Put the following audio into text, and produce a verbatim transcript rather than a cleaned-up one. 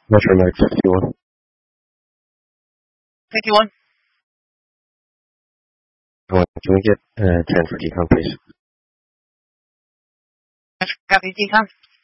Metro Mag fifty-one. fifty-one. Can we get uh, ten for decon, please? Copy, decon.